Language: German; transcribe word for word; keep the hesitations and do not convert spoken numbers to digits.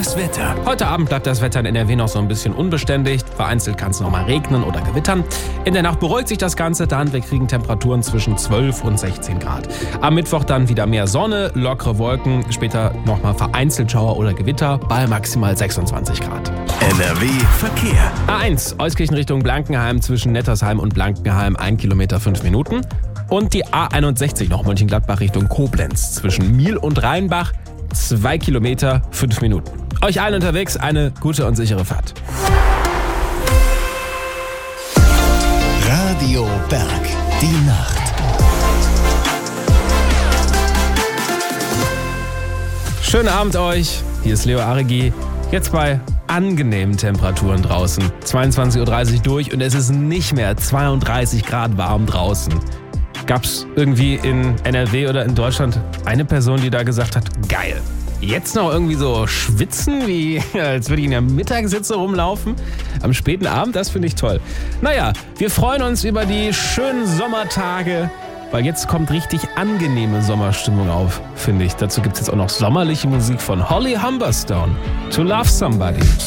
Das Wetter. Heute Abend bleibt das Wetter in N R W noch so ein bisschen unbeständig. Vereinzelt kann es noch mal regnen oder gewittern. In der Nacht beruhigt sich das Ganze dann. Wir kriegen Temperaturen zwischen zwölf und sechzehn Grad. Am Mittwoch dann wieder mehr Sonne, lockere Wolken. Später noch mal vereinzelt Schauer oder Gewitter bei maximal sechsundzwanzig Grad. N R W Verkehr. A eins, Euskirchen Richtung Blankenheim zwischen Nettersheim und Blankenheim, ein Kilometer, fünf Minuten. Und die A einundsechzig noch Mönchengladbach Richtung Koblenz zwischen Miel und Rheinbach, zwei Kilometer, fünf Minuten. Euch allen unterwegs eine gute und sichere Fahrt. Radio Berg. Die Nacht. Schönen Abend euch. Hier ist Leo Aregi. Jetzt bei angenehmen Temperaturen draußen. zweiundzwanzig Uhr dreißig durch und es ist nicht mehr zweiunddreißig Grad warm draußen. Gab's irgendwie in N R W oder in Deutschland eine Person, die da gesagt hat, geil. Jetzt noch irgendwie so schwitzen, wie als würde ich in der Mittagssitze rumlaufen. Am späten Abend, das finde ich toll. Naja, wir freuen uns über die schönen Sommertage, weil jetzt kommt richtig angenehme Sommerstimmung auf, finde ich. Dazu gibt es jetzt auch noch sommerliche Musik von Holly Humberstone. To Love Somebody.